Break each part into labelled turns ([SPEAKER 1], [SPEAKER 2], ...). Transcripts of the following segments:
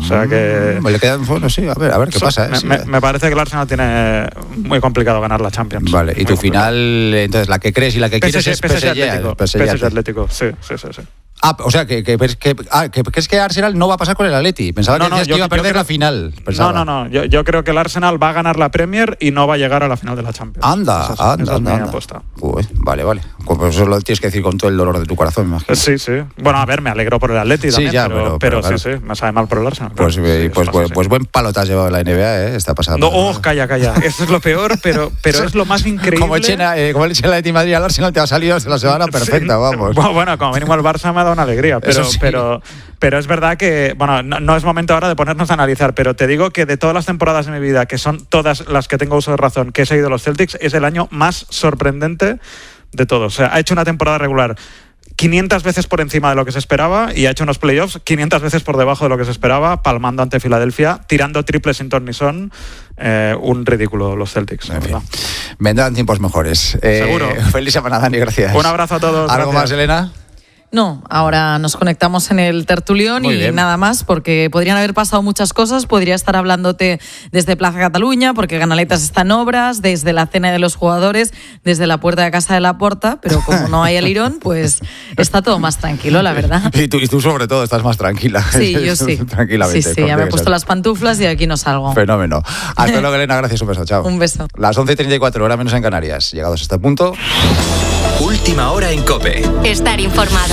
[SPEAKER 1] sea que...
[SPEAKER 2] Le quedan, bueno, sí, a ver qué pasa.
[SPEAKER 1] Me parece que el Arsenal tiene muy complicado ganar la Champions.
[SPEAKER 2] Vale, y tu final, entonces la que crees y la que quieres es
[SPEAKER 1] PSG Atlético. Sí.
[SPEAKER 2] O sea, que crees que Arsenal no va a pasar con el Atleti. Pensaba que decías que iba a perder la final. Pensaba.
[SPEAKER 1] No. Yo creo que el Arsenal va a ganar la Premier y no va a llegar a la final de la Champions.
[SPEAKER 2] Anda.
[SPEAKER 1] Es mi apuesta.
[SPEAKER 2] Vale. Pues eso lo tienes que decir con todo el dolor de tu corazón, me imagino.
[SPEAKER 1] Sí. Bueno, a ver, me alegro por el Atleti también, pero
[SPEAKER 2] claro.
[SPEAKER 1] sí, me sabe mal por el Arsenal.
[SPEAKER 2] Pues buen palo te has llevado en la NBA, está pasando.
[SPEAKER 1] No, calla. Eso es lo peor, pero es lo más increíble.
[SPEAKER 2] Como le echen la de Madrid al Arsenal, te ha salido hasta la semana perfecta, vamos.
[SPEAKER 1] Bueno, como mínimo el Barça me ha dado una alegría, pero es verdad que, bueno, no es momento ahora de ponernos a analizar, pero te digo que de todas las temporadas de mi vida, que son todas las que tengo uso de razón, que he seguido los Celtics, es el año más sorprendente de todos. O sea, ha hecho una temporada regular 500 veces por encima de lo que se esperaba y ha hecho unos playoffs 500 veces por debajo de lo que se esperaba, palmando ante Filadelfia, tirando triples sin ton ni son. Un ridículo los Celtics.
[SPEAKER 2] En fin. Vendrán tiempos mejores.
[SPEAKER 1] Seguro.
[SPEAKER 2] Feliz semana, Dani, gracias.
[SPEAKER 1] Un abrazo a todos.
[SPEAKER 2] ¿Algo
[SPEAKER 1] gracias.
[SPEAKER 2] más, Elena?
[SPEAKER 3] No, ahora nos conectamos en el tertulión y nada más, porque podrían haber pasado muchas cosas. Podría estar hablándote desde Plaza Cataluña, porque Canaletas está en obras, desde la cena de los jugadores, desde la puerta de casa de la Porta, pero como no hay alirón, pues está todo más tranquilo, la verdad.
[SPEAKER 2] Y tú sobre todo estás más tranquila.
[SPEAKER 3] Sí, yo sí.
[SPEAKER 2] Tranquilamente.
[SPEAKER 3] Sí, ya me he puesto las pantuflas y aquí no salgo.
[SPEAKER 2] Fenómeno. Hasta luego, Elena, gracias, un beso, chao.
[SPEAKER 3] Un beso.
[SPEAKER 2] Las 11:34, hora menos en Canarias. Llegados a este punto.
[SPEAKER 4] Última hora en COPE.
[SPEAKER 5] Estar informado.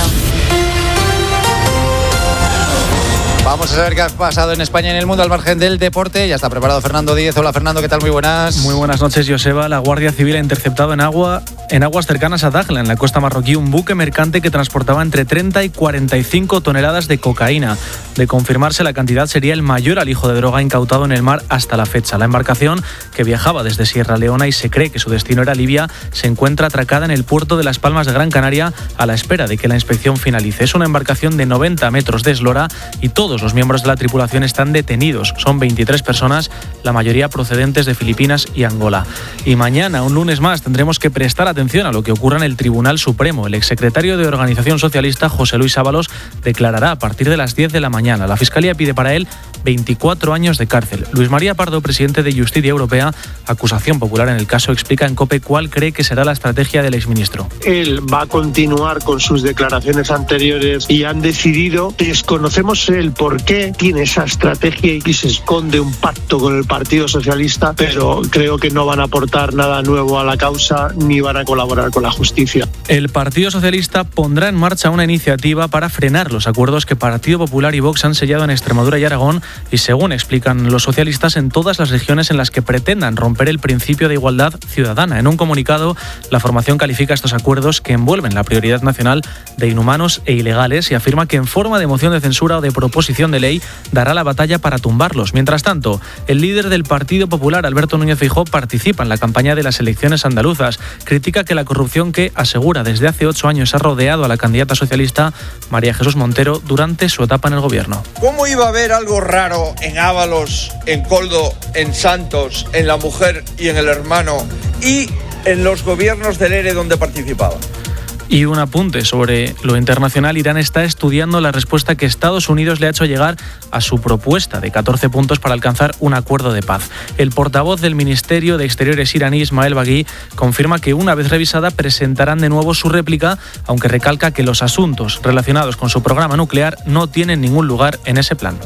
[SPEAKER 2] Vamos a saber qué ha pasado en España y en el mundo al margen del deporte. Ya está preparado Fernando Díez. Hola, Fernando, ¿qué tal? Muy buenas.
[SPEAKER 6] Muy buenas noches, Joseba. La Guardia Civil ha interceptado en aguas cercanas a Dakhla, en la costa marroquí, un buque mercante que transportaba entre 30 y 45 toneladas de cocaína. De confirmarse, la cantidad sería el mayor alijo de droga incautado en el mar hasta la fecha. La embarcación, que viajaba desde Sierra Leona y se cree que su destino era Libia, se encuentra atracada en el puerto de Las Palmas de Gran Canaria a la espera de que la inspección finalice. Es una embarcación de 90 metros de eslora y todos los miembros de la tripulación están detenidos. Son 23 personas, la mayoría procedentes de Filipinas y Angola. Y mañana, un lunes más, tendremos que prestar atención a lo que ocurra en el Tribunal Supremo. El exsecretario de Organización Socialista, José Luis Ábalos, declarará a partir de las 10 de la mañana. La Fiscalía pide para él 24 años de cárcel. Luis María Pardo, presidente de Justicia Europea, acusación popular en el caso, explica en COPE cuál cree que será la estrategia del exministro.
[SPEAKER 7] Él va a continuar con sus declaraciones anteriores y han decidido, desconocemos el por qué tiene esa estrategia y se esconde un pacto con el Partido Socialista, pero creo que no van a aportar nada nuevo a la causa ni van a colaborar con la justicia.
[SPEAKER 6] El Partido Socialista pondrá en marcha una iniciativa para frenar los acuerdos que Partido Popular y Vox han sellado en Extremadura y Aragón y, según explican los socialistas, en todas las regiones en las que pretendan romper el principio de igualdad ciudadana. En un comunicado, la formación califica estos acuerdos, que envuelven la prioridad nacional, de inhumanos e ilegales y afirma que en forma de moción de censura o de proposición de ley dará la batalla para tumbarlos. Mientras tanto, el líder del Partido Popular, Alberto Núñez Feijóo, participa en la campaña de las elecciones andaluzas. Critica que la corrupción que, asegura, desde hace 8 años ha rodeado a la candidata socialista María Jesús Montero durante su etapa en el gobierno.
[SPEAKER 8] ¿Cómo iba a haber algo raro en Ábalos, en Coldo, en Santos, en La Mujer y en El Hermano y en los gobiernos del ERE donde participaba?
[SPEAKER 6] Y un apunte sobre lo internacional. Irán está estudiando la respuesta que Estados Unidos le ha hecho llegar a su propuesta de 14 puntos para alcanzar un acuerdo de paz. El portavoz del Ministerio de Exteriores iraní, Ismael Bagui, confirma que una vez revisada presentarán de nuevo su réplica, aunque recalca que los asuntos relacionados con su programa nuclear no tienen ningún lugar en ese plan.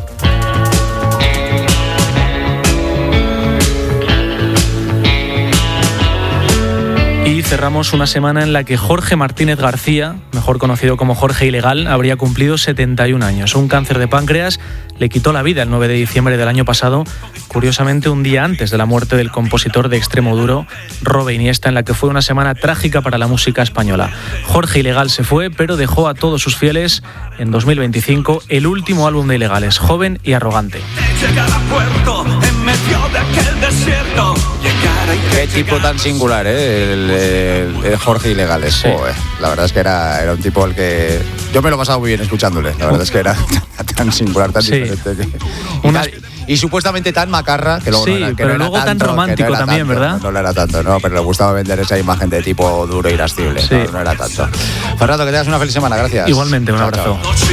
[SPEAKER 6] Y cerramos una semana en la que Jorge Martínez García, mejor conocido como Jorge Ilegal, habría cumplido 71 años. Un cáncer de páncreas le quitó la vida el 9 de diciembre del año pasado, curiosamente un día antes de la muerte del compositor de extremo duro, Robe Iniesta, en la que fue una semana trágica para la música española. Jorge Ilegal se fue, pero dejó a todos sus fieles en 2025 el último álbum de Ilegales, Joven y Arrogante.
[SPEAKER 2] Qué tipo tan singular, el Jorge Ilegales.
[SPEAKER 6] Sí.
[SPEAKER 2] La verdad es que era un tipo al que yo me lo he pasado muy bien escuchándole. La verdad es que era tan singular, tan diferente. Y supuestamente tan macarra que luego
[SPEAKER 6] sí,
[SPEAKER 2] no era, que
[SPEAKER 6] pero
[SPEAKER 2] no era
[SPEAKER 6] luego
[SPEAKER 2] tanto,
[SPEAKER 6] tan romántico también,
[SPEAKER 2] tanto,
[SPEAKER 6] ¿verdad?
[SPEAKER 2] No lo era tanto, no, pero le gustaba vender esa imagen de tipo duro e irascible.
[SPEAKER 6] Sí.
[SPEAKER 2] No era tanto. Fernando, que tengas una feliz semana, gracias.
[SPEAKER 6] Igualmente, un
[SPEAKER 2] chao,
[SPEAKER 6] abrazo.
[SPEAKER 2] Chao.